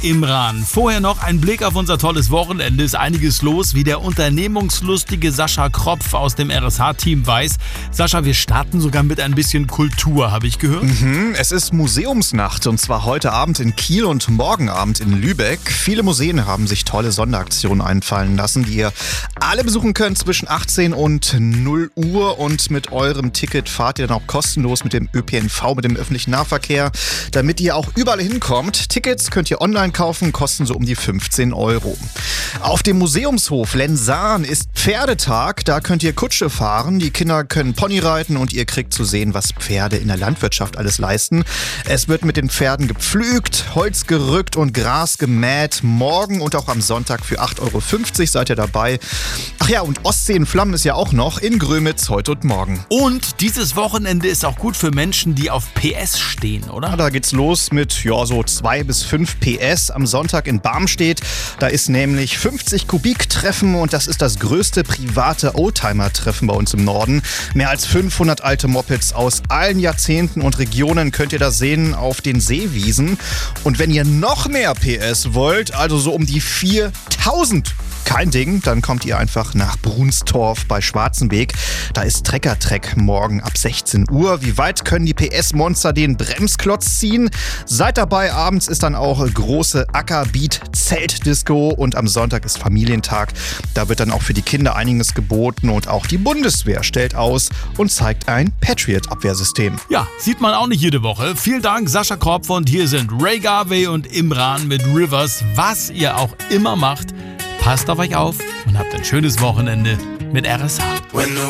Imran. Vorher noch ein Blick auf unser tolles Wochenende. Ist einiges los, wie der unternehmungslustige Sascha Kropf aus dem RSH-Team weiß. Sascha, wir starten sogar mit ein bisschen Kultur, habe ich gehört. Es ist Museumsnacht und zwar heute Abend in Kiel und morgen Abend in Lübeck. Viele Museen haben sich tolle Sonderaktionen einfallen lassen, die ihr alle besuchen könnt zwischen 18 und 0 Uhr. Und mit eurem Ticket fahrt ihr dann auch kostenlos mit dem ÖPNV, mit dem öffentlichen Nahverkehr, damit ihr auch überall hinkommt. Tickets könnt ihr online kaufen, kosten so um die 15 €. Auf dem Museumshof Lensahn ist Pferdetag. Da könnt ihr Kutsche fahren, die Kinder können Pony reiten und ihr kriegt zu sehen, was Pferde in der Landwirtschaft alles leisten. Es wird mit den Pferden gepflügt, Holz gerückt und Gras gemäht. Morgen und auch am Sonntag für 8,50 € seid ihr dabei. Ach ja, und Ostsee in Flammen ist ja auch noch in Grömitz heute und morgen. Und dieses Wochenende ist auch gut für Menschen, die auf PS stehen, oder? Da geht's los mit so 2 bis 5 PS am Sonntag in Barmstedt. Da ist nämlich 50 Kubik-Treffen und das ist das größte private Oldtimer-Treffen bei uns im Norden. Mehr als 500 alte Mopeds aus allen Jahrzehnten und Regionen könnt ihr da sehen auf den Seewiesen. Und wenn ihr noch mehr PS wollt, also so um die 4000, kein Ding, dann kommt ihr einfach nach Brunstorf bei Schwarzenbeek. Da ist Trecker-Treck morgen ab 16 Uhr. Wie weit können die PS-Monster den Bremsklotz ziehen? Seid dabei, abends ist dann auch große Ackerbeat-Zeltdisco und am Sonntag ist Familientag. Da wird dann auch für die Kinder einiges geboten und auch die Bundeswehr stellt aus und zeigt ein Patriot-Abwehrsystem. Ja, sieht man auch nicht jede Woche. Vielen Dank, Sascha Kropf, und hier sind Ray Garvey und Imran mit Rivers. Was ihr auch immer macht, passt auf euch auf und habt ein schönes Wochenende mit RSH.